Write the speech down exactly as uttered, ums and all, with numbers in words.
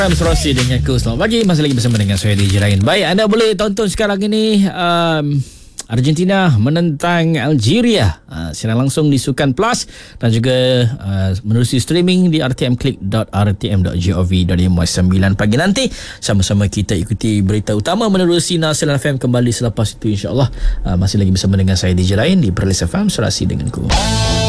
Serasi dengan ku. Selamat pagi, masih lagi bersama dengan saya D J Ryan. Baik, anda boleh tonton sekarang ini um, Argentina menentang Algeria, uh, siaran langsung di Sukan Plus dan juga uh, menerusi streaming di r t m click dot r t m dot gov dot my sembilan pagi nanti. Sama-sama kita ikuti berita utama menerusi Nasilan F M kembali selepas itu, insyaAllah. uh, Masih lagi bersama dengan saya D J Ryan di Perlis F M, Serasi dengan ku.